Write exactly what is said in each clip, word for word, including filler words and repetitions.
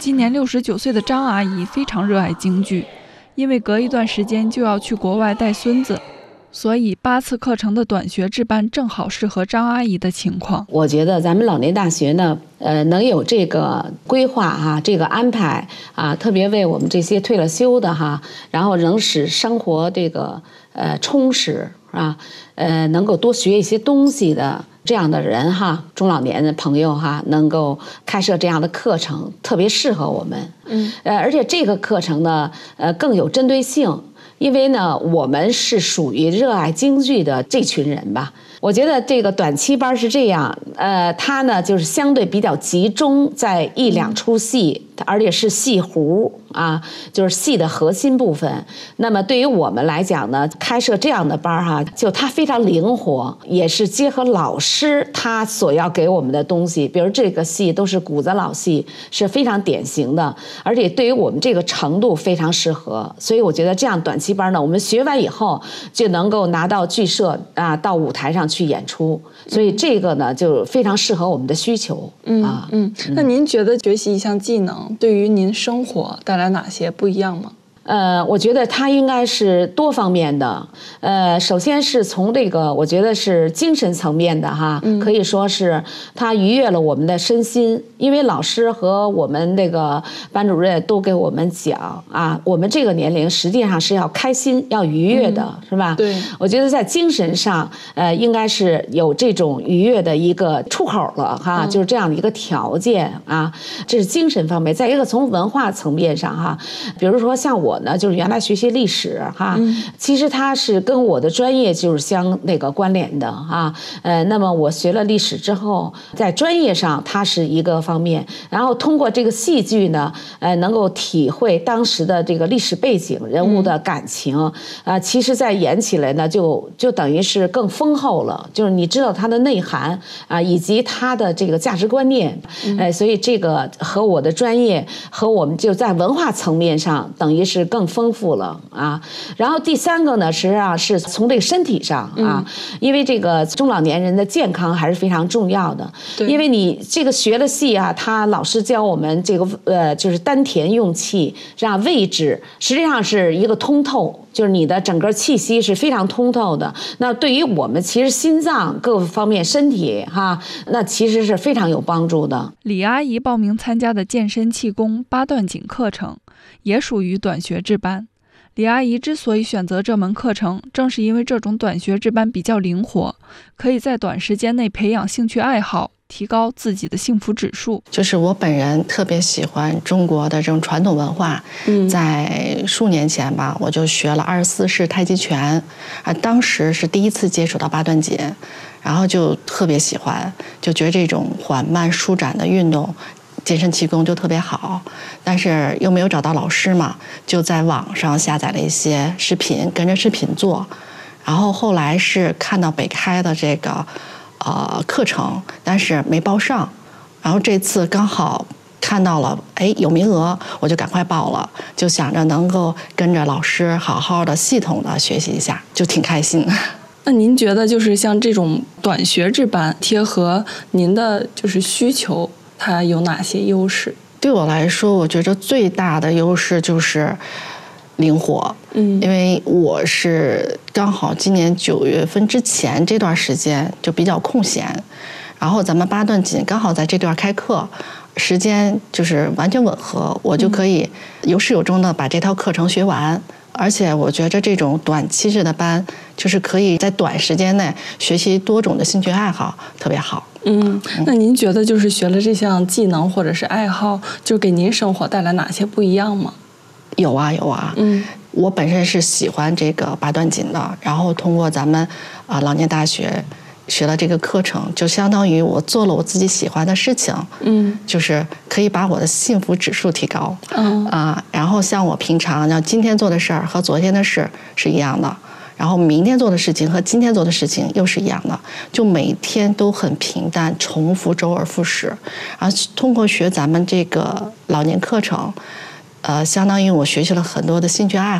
今年六十九岁的张阿姨非常热爱京剧，因为隔一段时间就要去国外带孙子，所以八次课程的短学制班正好适合张阿姨的情况。 我觉得咱们老年大学呢，呃，能有这个规划哈、啊，这个安排啊，特别为我们这些退了休的哈，然后能使生活这个呃充实啊，呃，能够多学一些东西的这样的人哈，中老年的朋友哈，能够开设这样的课程，特别适合我们。嗯，呃，而且这个课程呢，呃，更有针对性。因为呢，我们是属于热爱京剧的这群人吧。我觉得这个短期班是这样，呃，它呢就是相对比较集中在一两出戏，而且是戏胡啊，就是戏的核心部分。那么对于我们来讲呢，开设这样的班哈，就它非常灵活，也是结合老师他所要给我们的东西，比如这个戏都是古子老戏，是非常典型的，而且对于我们这个程度非常适合。所以我觉得这样短期班呢，我们学完以后就能够拿到剧社啊，到舞台上去演出，所以这个呢就非常适合我们的需求。 嗯啊，嗯，那您觉得学习一项技能对于您生活带来哪些不一样吗？ 呃，我觉得它应该是多方面的。呃，首先是从这个，我觉得是精神层面的哈，嗯、可以说是它愉悦了我们的身心。因为老师和我们那个班主任都给我们讲啊，我们这个年龄实际上是要开心、要愉悦的，嗯、是吧？ 对。 我觉得在精神上，呃，应该是有这种愉悦的一个出口了哈，嗯、就是这样的一个条件啊，这是精神方面。再一个，从文化层面上哈，比如说像我。我呢，就是原来学习历史哈，嗯、其实它是跟我的专业就是相那个关联的哈。呃，那么我学了历史之后，在专业上它是一个方面，然后通过这个戏剧呢，呃，能够体会当时的这个历史背景、人物的感情啊、嗯呃，其实在演起来呢，就就等于是更丰厚了，就是你知道它的内涵啊、呃，以及它的这个价值观念，哎、呃，所以这个和我的专业和我们就在文化层面上，等于是更丰富了啊。然后第三个呢，实际上是从这个身体上啊，嗯、因为这个中老年人的健康还是非常重要的。因为你这个学了戏啊，他老师教我们这个呃，就是丹田用气，这样位置实际上是一个通透。就是你的整个气息是非常通透的，那对于我们其实心脏各方面身体哈，那其实是非常有帮助的。 李阿姨报名参加的健身气功八段锦课程也属于短学制班。李阿姨之所以选择这门课程，正是因为这种短学制班比较灵活，可以在短时间内培养兴趣爱好，提高自己的幸福指数。 就是我本人特别喜欢中国的这种传统文化，嗯、在数年前吧，我就学了二十四式太极拳，啊，当时是第一次接触到八段锦，然后就特别喜欢，就觉得这种缓慢舒展的运动。健身气功就特别好，但是又没有找到老师嘛，就在网上下载了一些视频，跟着视频做。然后后来是看到北开的这个呃课程，但是没报上。然后这次刚好看到了，哎，有名额，我就赶快报了，就想着能够跟着老师好好的系统的学习一下，就挺开心的。 那您觉得就是像这种短学制班，贴合您的就是需求，它有哪些优势？ 对我来说，我觉得最大的优势就是灵活。嗯，因为我是刚好今年九月份之前这段时间就比较空闲，然后咱们八段锦刚好在这段开课，时间就是完全吻合，我就可以有始有终的把这套课程学完。而且我觉得这种短期制的班，就是可以在短时间内学习多种的兴趣爱好，特别好。 嗯，那您觉得就是学了这项技能或者是爱好，就给您生活带来哪些不一样吗？ 有啊有啊，嗯，我本身是喜欢这个八段锦的，然后通过咱们啊、呃、老年大学学了这个课程，就相当于我做了我自己喜欢的事情，嗯，就是可以把我的幸福指数提高，嗯啊，然后像我平常要今天做的事儿和昨天的事是一样的。然后明天做的事情和今天做的事情又是一样的，就每天都很平淡，重复，周而复始。然后通过学咱们这个老年课程，呃，相当于我学习了很多的兴趣爱好，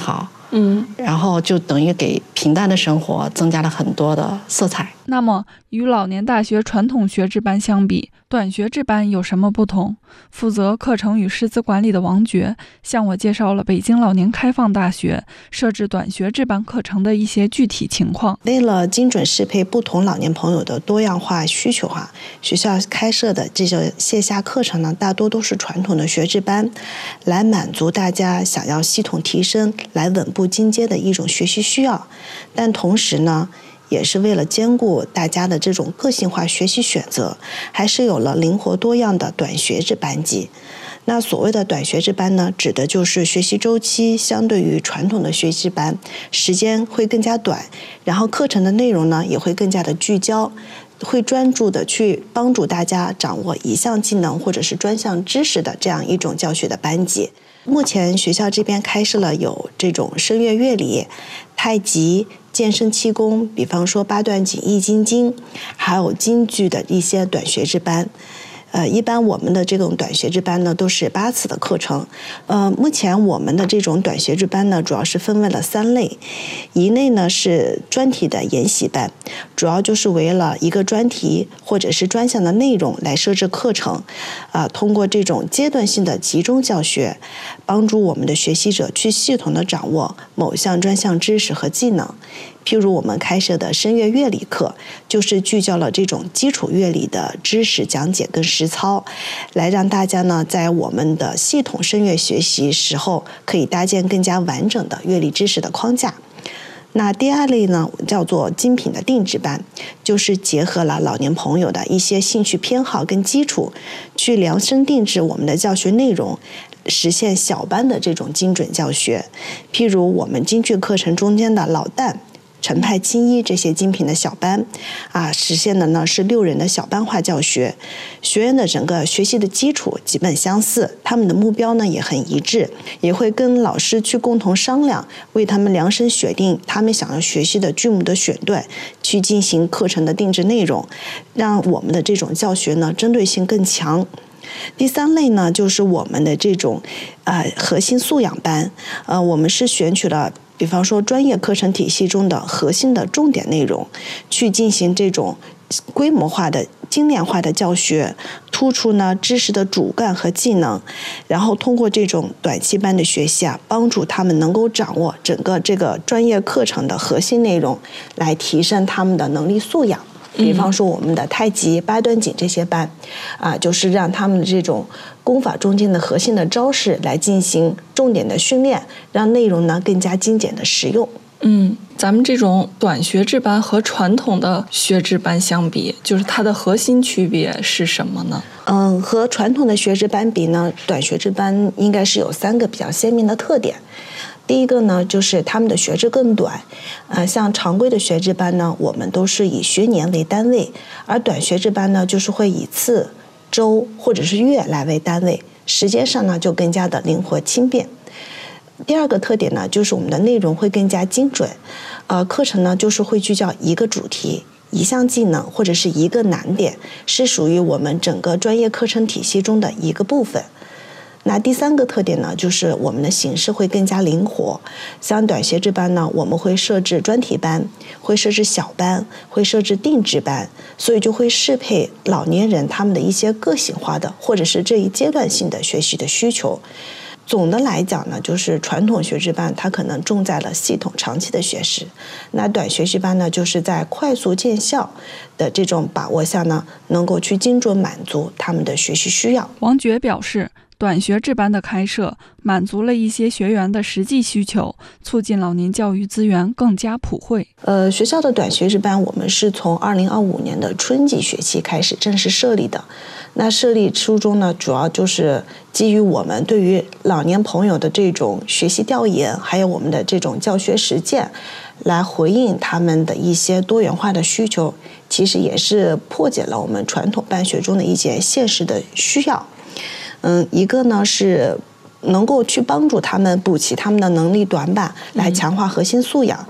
嗯，然后就等于给平淡的生活增加了很多的色彩。 那么，与老年大学传统学制班相比，短学制班有什么不同？负责课程与师资管理的王珏向我介绍了北京老年开放大学设置短学制班课程的一些具体情况。 为了精准适配不同老年朋友的多样化需求哈，学校开设的这个线下课程呢，大多都是传统的学制班，来满足大家想要系统提升、来稳步进阶的一种学习需要。但同时呢，也是为了兼顾大家的这种个性化学习选择，还是有了灵活多样的短学制班级。那所谓的短学制班呢，指的就是学习周期相对于传统的学习班，时间会更加短，然后课程的内容呢也会更加的聚焦，会专注的去帮助大家掌握一项技能或者是专项知识的这样一种教学的班级。目前学校这边开设了有这种声乐乐理、太极、健身气功，比方说八段锦、易筋经，还有京剧的一些短学制班。呃，一般我们的这种短学制班呢，都是八次的课程。呃，目前我们的这种短学制班呢，主要是分为了三类。一类呢是专题的研习班，主要就是为了一个专题或者是专项的内容来设置课程，啊、呃，通过这种阶段性的集中教学，帮助我们的学习者去系统的掌握某项专项知识和技能。譬如我们开设的声乐乐理课，就是聚焦了这种基础乐理的知识讲解跟实操，来让大家呢在我们的系统声乐学习时候，可以搭建更加完整的乐理知识的框架。那第二类呢，叫做精品的定制班，就是结合了老年朋友的一些兴趣偏好跟基础，去量身定制我们的教学内容，实现小班的这种精准教学。譬如我们京剧课程中间的老旦、陈派青衣这些精品的小班，啊，实现的呢是六人的小班化教学，学员的整个学习的基础基本相似，他们的目标呢也很一致，也会跟老师去共同商量，为他们量身选定他们想要学习的剧目的选段，去进行课程的定制内容，让我们的这种教学呢针对性更强。第三类呢，就是我们的这种呃核心素养班，呃，我们是选取了比方说专业课程体系中的核心的重点内容，去进行这种规模化的精炼化的教学，突出呢知识的主干和技能，然后通过这种短期班的学习啊，帮助他们能够掌握整个这个专业课程的核心内容，来提升他们的能力素养。比方说我们的太极、八段锦这些班，啊，就是让他们的这种功法中间的核心的招式来进行重点的训练，让内容呢更加精简的实用。 嗯，咱们这种短学制班和传统的学制班相比，就是它的核心区别是什么呢？ 嗯，和传统的学制班比呢，短学制班应该是有三个比较鲜明的特点。第一个呢，就是他们的学制更短，呃，像常规的学制班呢，我们都是以学年为单位，而短学制班呢，就是会以次、周或者是月来为单位，时间上呢就更加的灵活轻便。第二个特点呢，就是我们的内容会更加精准，呃，课程呢就是会聚焦一个主题、一项技能或者是一个难点，是属于我们整个专业课程体系中的一个部分。那第三个特点呢，就是我们的形式会更加灵活。像短学制班呢，我们会设置专题班，会设置小班，会设置定制班，所以就会适配老年人他们的一些个性化的或者是这一阶段性的学习的需求。总的来讲呢，就是传统学制班它可能重在了系统长期的学识，那短学制班呢，就是在快速见效的这种把握下呢，能够去精准满足他们的学习需要。 王珏表示，短学制班的开设满足了一些学员的实际需求，促进老年教育资源更加普惠。 呃，学校的短学制班我们是从二零二五年的春季学期开始正式设立的。那设立初衷呢，主要就是基于我们对于老年朋友的这种学习调研，还有我们的这种教学实践，来回应他们的一些多元化的需求，其实也是破解了我们传统办学中的一些现实的需要。嗯，一个呢是能够去帮助他们补齐他们的能力短板，来强化核心素养。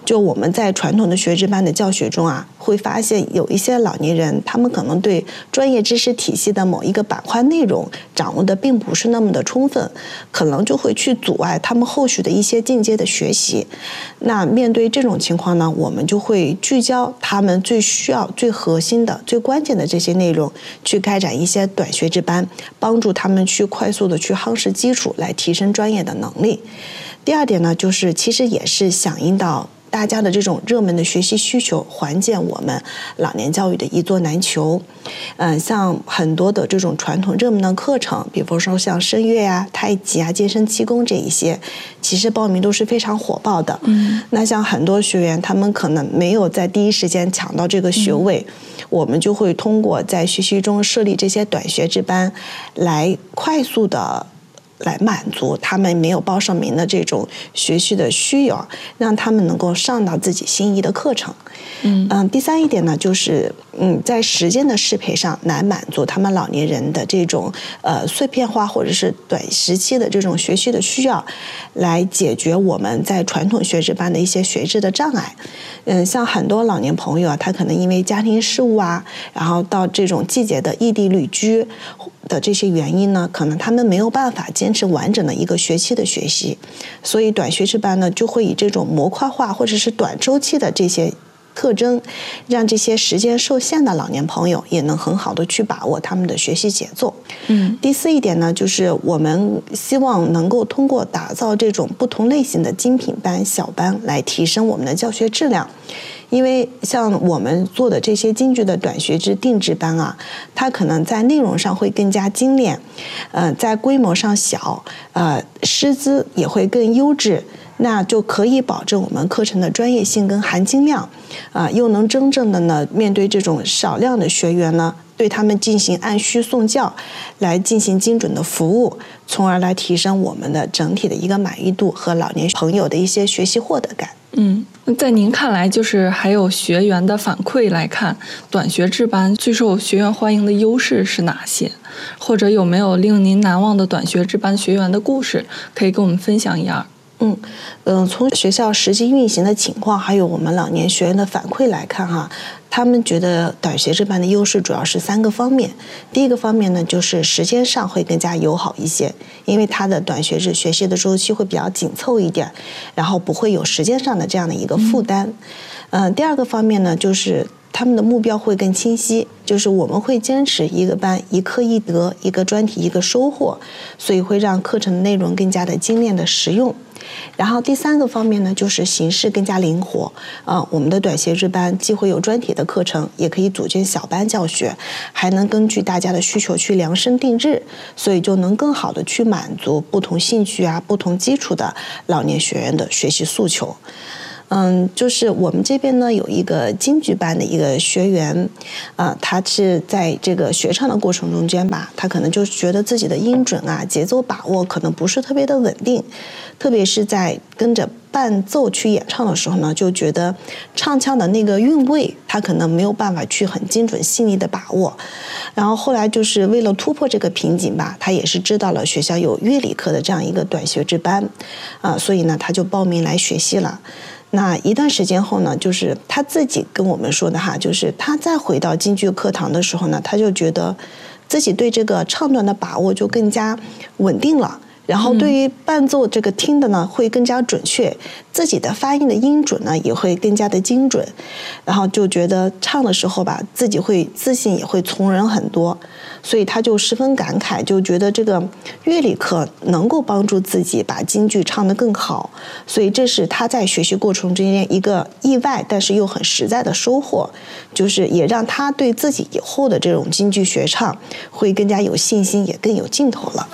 就我们在传统的学制班的教学中啊，会发现有一些老年人，他们可能对专业知识体系的某一个板块内容掌握的并不是那么的充分，可能就会去阻碍他们后续的一些进阶的学习。那面对这种情况呢，我们就会聚焦他们最需要、最核心的、最关键的这些内容，去开展一些短学制班，帮助他们去快速的去夯实基础，来提升专业的能力。第二点呢，就是其实也是响应到大家的这种热门的学习需求，缓解我们老年教育的一座难求。嗯、呃，像很多的这种传统热门的课程，比如说像声乐呀、太极啊、健身气功这一些，其实报名都是非常火爆的。嗯，那像很多学员，他们可能没有在第一时间抢到这个学位，嗯、我们就会通过在学习中设立这些短学制班，来快速的来满足他们没有报上名的这种学习的需要，让他们能够上到自己心仪的课程。嗯嗯，第三一点呢，就是嗯，在时间的适配上来满足他们老年人的这种呃碎片化或者是短时期的这种学习的需要，来解决我们在传统学制班的一些学制的障碍。嗯，像很多老年朋友啊，他可能因为家庭事务啊，然后到这种季节的异地旅居的这些原因呢，可能他们没有办法坚持完整的一个学期的学习，所以短学制班呢，就会以这种模块化或者是短周期的这些特征，让这些时间受限的老年朋友也能很好的去把握他们的学习节奏。嗯，第四一点呢，就是我们希望能够通过打造这种不同类型的精品班、小班，来提升我们的教学质量。因为像我们做的这些京剧的短学制定制班啊，它可能在内容上会更加精炼，呃，在规模上小，呃，师资也会更优质，那就可以保证我们课程的专业性跟含金量，啊、呃，又能真正的呢面对这种少量的学员呢，对他们进行按需送教，来进行精准的服务，从而来提升我们的整体的一个满意度和老年朋友的一些学习获得感。 嗯，在您看来，就是还有学员的反馈来看，短学制班最受学员欢迎的优势是哪些？或者有没有令您难忘的短学制班学员的故事，可以跟我们分享一下？ 嗯嗯，从学校实际运行的情况，还有我们老年学员的反馈来看哈，他们觉得短学制班的优势主要是三个方面。第一个方面呢，就是时间上会更加友好一些，因为它的短学制学习的周期会比较紧凑一点，然后不会有时间上的这样的一个负担。嗯、呃，第二个方面呢，就是他们的目标会更清晰，就是我们会坚持一个班一课一得，一个专题一个收获，所以会让课程的内容更加的精炼的实用。然后第三个方面呢，就是形式更加灵活啊、呃，我们的短学制班既会有专题的课程，也可以组建小班教学，还能根据大家的需求去量身定制，所以就能更好的去满足不同兴趣啊、不同基础的老年学员的学习诉求。嗯，就是我们这边呢有一个京剧班的一个学员，啊、呃，他是在这个学唱的过程中间吧，他可能就觉得自己的音准啊、节奏把握可能不是特别的稳定，特别是在跟着伴奏去演唱的时候呢，就觉得唱腔的那个韵味，他可能没有办法去很精准细腻的把握。然后后来就是为了突破这个瓶颈吧，他也是知道了学校有乐理课的这样一个短学制班，啊、呃，所以呢他就报名来学习了。那一段时间后呢，就是他自己跟我们说的哈，就是他再回到京剧课堂的时候呢，他就觉得自己对这个唱段的把握就更加稳定了，然后对于伴奏这个听的呢会更加准确，自己的发音的音准呢也会更加的精准，然后就觉得唱的时候吧，自己会自信也会从容很多，所以他就十分感慨，就觉得这个乐理课能够帮助自己把京剧唱得更好，所以这是他在学习过程中间一个意外但是又很实在的收获，就是也让他对自己以后的这种京剧学唱会更加有信心，也更有劲头了。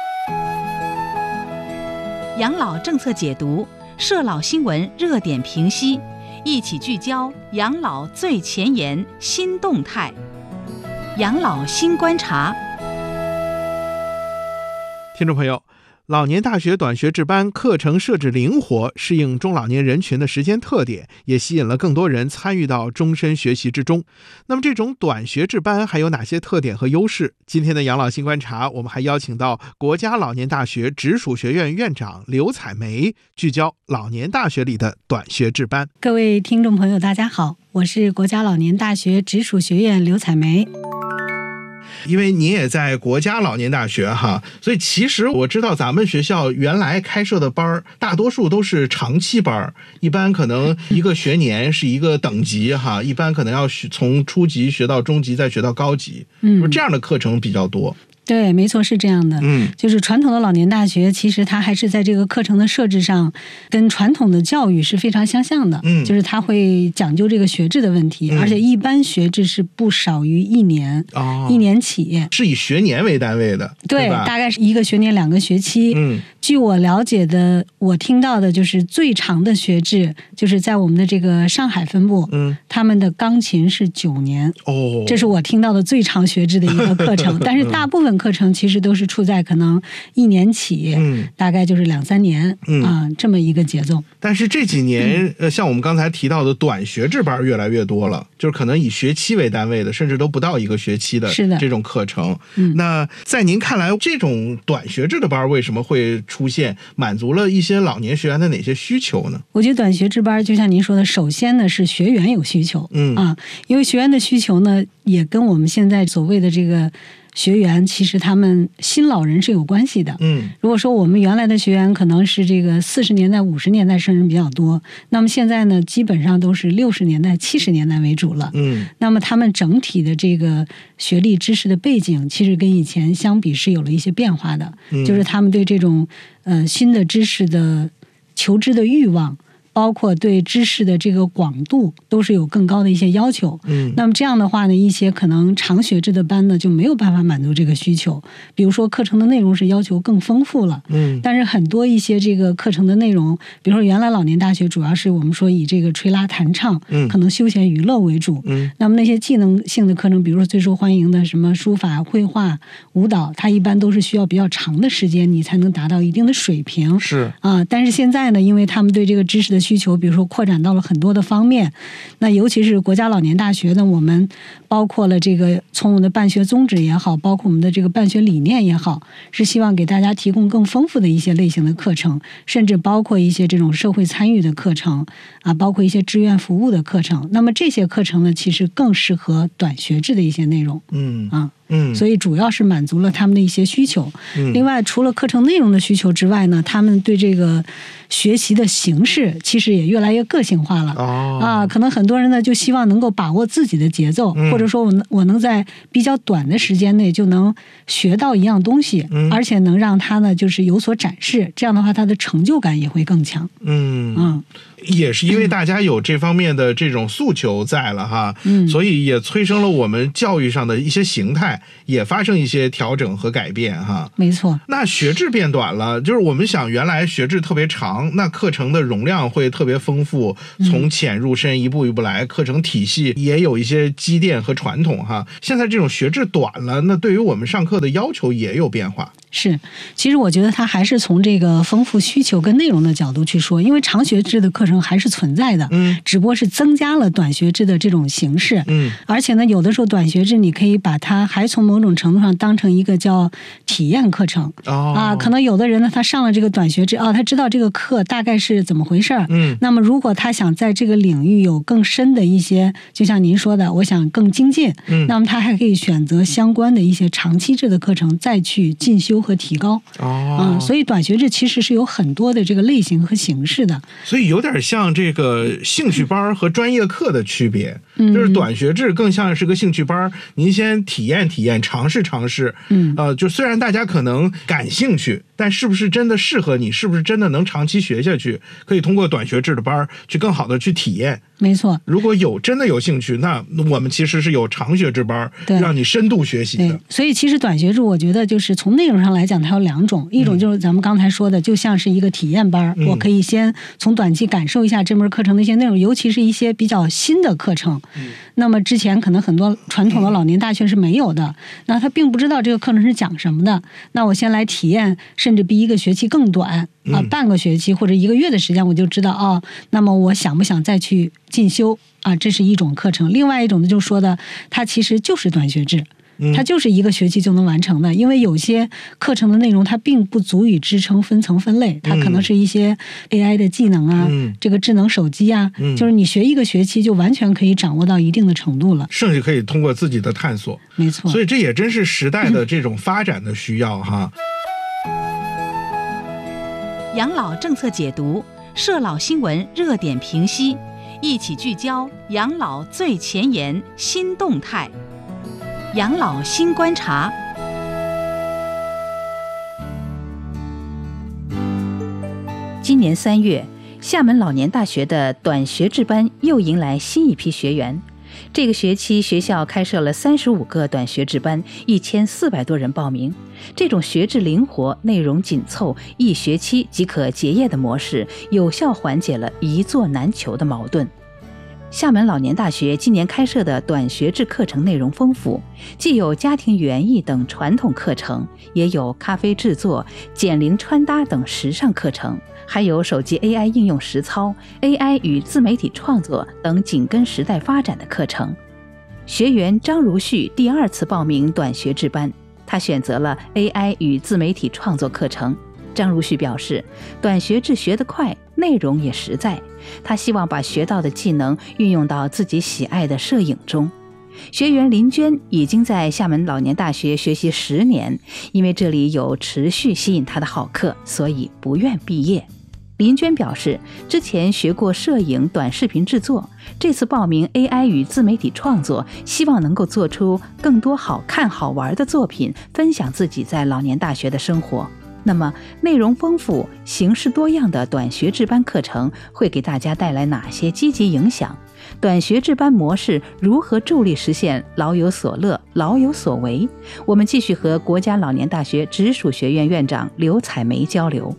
养老政策解读，社老新闻热点评析，一起聚焦养老最前沿新动态，养老新观察。 听众朋友， 老年大学短学制班课程设置灵活，适应中老年人群的时间特点，也吸引了更多人参与到终身学习之中。那么这种短学制班还有哪些特点和优势？今天的养老新观察，我们还邀请到国家老年大学直属学院院长刘彩梅，聚焦老年大学里的短学制班。 各位听众朋友大家好，我是国家老年大学直属学院刘彩梅。 因为你也在国家老年大学哈，所以其实我知道咱们学校原来开设的班大多数都是长期班，一般可能一个学年是一个等级哈，一般可能要从初级学到中级再学到高级，嗯，这样的课程比较多。 对，没错，是这样的。嗯，就是传统的老年大学，其实它还是在这个课程的设置上，跟传统的教育是非常相像的。嗯，就是它会讲究这个学制的问题，嗯、而且一般学制是不少于一年，哦，一年起， 是以学年为单位的。 对， 对吧？ 大概是一个学年两个学期。 嗯， 据我了解的，我听到的就是最长的学制，就是在我们的这个上海分部，嗯，他们的钢琴是九年。哦，这是我听到的最长学制的一个课程，但是大部分课程其实都是处在可能一年起，嗯，大概就是两三年，嗯啊，这么一个节奏。 但是这几年，嗯、呃，像我们刚才提到的短学制班越来越多了，就是可能以学期为单位的，甚至都不到一个学期的这种课程。嗯，那在您看来，这种短学制的班为什么会出现？满足了一些老年学员的哪些需求呢？ 我觉得短学制班就像您说的，首先呢是学员有需求，嗯啊，因为学员的需求呢也跟我们现在所谓的这个学员，其实他们新老人是有关系的。嗯，如果说我们原来的学员可能是这个四十年代、五十年代生人比较多，那么现在呢，基本上都是六十年代、七十年代为主了。嗯，那么他们整体的这个学历知识的背景，其实跟以前相比是有了一些变化的。嗯，就是他们对这种呃新的知识的求知的欲望，包括对知识的这个广度都是有更高的一些要求。嗯，那么这样的话呢，一些可能长学制的班呢就没有办法满足这个需求。比如说课程的内容是要求更丰富了，嗯，但是很多一些这个课程的内容，比如说原来老年大学主要是我们说以这个吹拉弹唱，嗯，可能休闲娱乐为主，嗯，那么那些技能性的课程，比如说最受欢迎的什么书法、绘画、舞蹈，它一般都是需要比较长的时间你才能达到一定的水平。是啊，但是现在呢，因为他们对这个知识的需求，比如说扩展到了很多的方面，那尤其是国家老年大学呢，我们包括了这个从我们的办学宗旨也好，包括我们的这个办学理念也好，是希望给大家提供更丰富的一些类型的课程，甚至包括一些这种社会参与的课程啊，包括一些志愿服务的课程。那么这些课程呢，其实更适合短学制的一些内容。嗯啊。嗯，所以主要是满足了他们的一些需求。嗯，另外除了课程内容的需求之外呢，他们对这个学习的形式其实也越来越个性化了。哦，啊，可能很多人呢就希望能够把握自己的节奏，嗯、或者说我能我能在比较短的时间内就能学到一样东西，嗯、而且能让他呢就是有所展示，这样的话他的成就感也会更强。嗯嗯。 也是因为大家有这方面的这种诉求在了哈，嗯，所以也催生了我们教育上的一些形态也发生一些调整和改变哈。 没错。 那学制变短了，就是我们想原来学制特别长，那课程的容量会特别丰富，从浅入深一步一步来，课程体系也有一些积淀和传统哈。现在这种学制短了，那对于我们上课的要求也有变化。 是，其实我觉得它还是从这个丰富需求跟内容的角度去说，因为长学制的课程还是存在的，嗯，只不过是增加了短学制的这种形式，嗯，而且呢，有的时候短学制你可以把它还从某种程度上当成一个叫体验课程，哦，啊，可能有的人呢，他上了这个短学制，哦，他知道这个课大概是怎么回事，嗯，那么如果他想在这个领域有更深的一些，就像您说的，我想更精进，嗯，那么他还可以选择相关的一些长期制的课程再去进修和提高。哦，嗯，所以短学制其实是有很多的这个类型和形式的， 所以有点像这个兴趣班和专业课的区别，嗯，就是短学制更像是个兴趣班，您先体验体验，尝试尝试，嗯，呃，就虽然大家可能感兴趣，但是不是真的适合你，是不是真的能长期学下去，可以通过短学制的班去更好的去体验。 没错， 如果有真的有兴趣，那我们其实是有长学制班让你深度学习的。 对，所以其实短学制我觉得就是从内容上来讲它有两种，一种就是咱们刚才说的，就像是一个体验班，嗯，我可以先从短期感受一下这门课程的一些内容，尤其是一些比较新的课程， 嗯、那么之前可能很多传统的老年大学是没有的，嗯、那他并不知道这个课程是讲什么的。那我先来体验，甚至比一个学期更短啊，半个学期或者一个月的时间，我就知道哦。那么我想不想再去进修啊？这是一种课程。另外一种呢，就说的它其实就是短学制。它就是一个学期就能完成的，因为有些课程的内容它并不足以支撑分层分类，它可能是一些 A I 的技能啊，嗯、这个智能手机啊，嗯、就是你学一个学期就完全可以掌握到一定的程度了， 甚至可以通过自己的探索。 没错， 所以这也真是时代的这种发展的需要哈。 养老政策解读，社老新闻热点评析，一起聚焦养老最前沿新动态。养老新观察。今年三月，厦门老年大学的短学制班又迎来新一批学员。这个学期，学校开设了三十五个短学制班，一千四百多人报名。这种学制灵活、内容紧凑、一学期即可结业的模式，有效缓解了一座难求的矛盾。厦门老年大学今年开设的短学制课程内容丰富，既有家庭园艺等传统课程，也有咖啡制作、减龄穿搭等时尚课程，还有手机 A I 应用实操、A I 与自媒体创作等紧跟时代发展的课程。学员张如旭第二次报名短学制班，他选择了 A I 与自媒体创作课程。张如旭表示，短学制学得快，内容也实在，他希望把学到的技能运用到自己喜爱的摄影中。学员林娟已经在厦门老年大学学习十年，因为这里有持续吸引她的好课，所以不愿毕业。林娟表示，之前学过摄影、短视频制作，这次报名 A I 与自媒体创作，希望能够做出更多好看好玩的作品，分享自己在老年大学的生活。那么，内容丰富、形式多样的短学制班课程会给大家带来哪些积极影响？短学制班模式如何助力实现老有所乐、老有所为？我们继续和国家老年大学直属学院院长刘彩梅交流。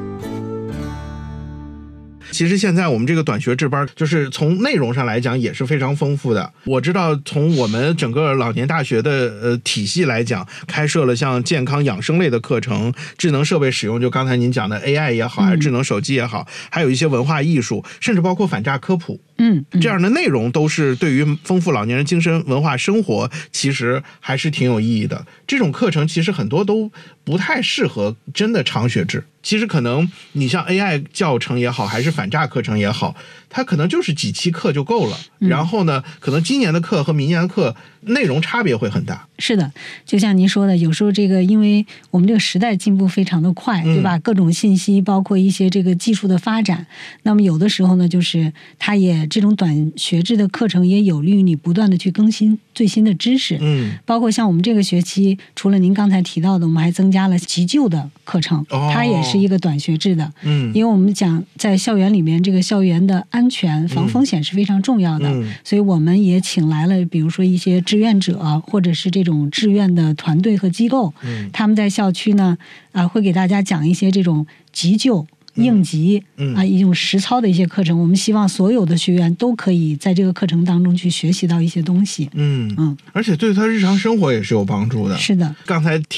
其实现在我们这个短学制班，就是从内容上来讲也是非常丰富的。我知道从我们整个老年大学的呃体系来讲，开设了像健康养生类的课程，智能设备使用，就刚才您讲的 A I 也好，还是智能手机也好，还有一些文化艺术，甚至包括反诈科普。 嗯， 这样的内容都是对于丰富老年人精神文化生活，其实还是挺有意义的。这种课程其实很多都不太适合真的长学制。其实可能你像 A I 教程也好，还是反诈课程也好，它可能就是几期课就够了。然后呢，可能今年的课和明年的课内容差别会很大。 是的，就像您说的，有时候这个因为我们这个时代进步非常的快，对吧？各种信息，包括一些这个技术的发展，那么有的时候呢，就是它也这种短学制的课程也有利于你不断的去更新最新的知识。嗯，包括像我们这个学期，除了您刚才提到的，我们还增加了急救的课程，哦、它也是一个短学制的。嗯，因为我们讲在校园里面，这个校园的安全防风险是非常重要的，嗯、所以我们也请来了，比如说一些志愿者，或者是这种志愿的团队和机构，嗯、他们在校区呢，啊、呃，会给大家讲一些这种急救。应急、嗯、啊，一种实操的一些课程，我们希望所有的学员都可以在这个课程当中去学习到一些东西。嗯嗯， 而且对他日常生活也是有帮助的。 是的， 刚才